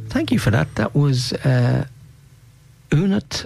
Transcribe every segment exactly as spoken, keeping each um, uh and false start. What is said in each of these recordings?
Thank you for that. That was uh, Unut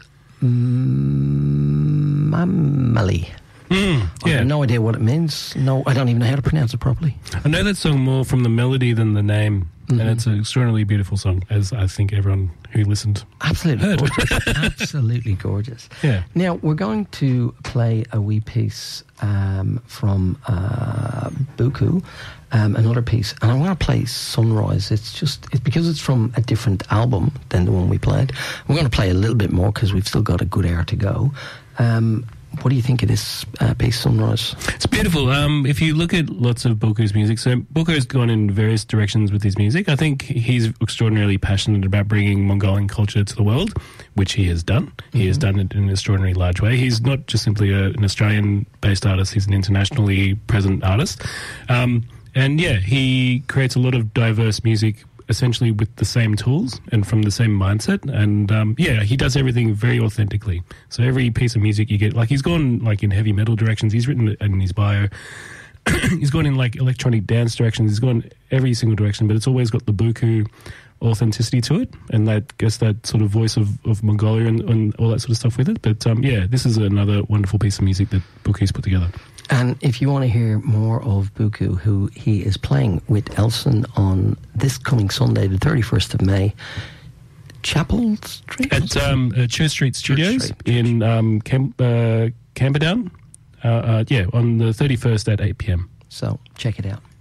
Mamali. Mm, yeah. I have no idea what it means. No, I don't even know how to pronounce it properly. I know that song more from the melody than the name, Mm-hmm. and it's an extraordinarily beautiful song, as I think everyone who listened Absolutely heard. gorgeous. Absolutely gorgeous. Yeah. Now, we're going to play a wee piece um, from uh, Buku, um, another piece, and I want to play Sunrise. It's just it's because it's from a different album than the one we played. We're going to play a little bit more because we've still got a good hour to go. Um, what do you think of this uh, piece, Sunrise? It's beautiful. Um, if you look at lots of Buku's music, so Buku's gone in various directions with his music. I think he's extraordinarily passionate about bringing Mongolian culture to the world, which he has done. He mm-hmm. has done it in an extraordinarily large way. He's not just simply a, an Australian-based artist, he's an internationally present artist. Um, and yeah, he creates a lot of diverse music essentially with the same tools and from the same mindset, and um, yeah, he does everything very authentically. So every piece of music you get, like he's gone like in heavy metal directions, he's written in his bio, he's gone in like electronic dance directions, he's gone every single direction, but it's always got the Buku authenticity to it, and that guess that sort of voice of, of Mongolia and, and all that sort of stuff with it. But um, yeah, this is another wonderful piece of music that Buku's put together. And if you want to hear more of Buku, who he is playing with Elson on this coming Sunday, the thirty-first of May, Chapel Street? At um, uh, Church Street Studios Church Street. in um, Camp, uh, Camperdown. Uh, uh, yeah, on the thirty-first at eight p.m. So check it out.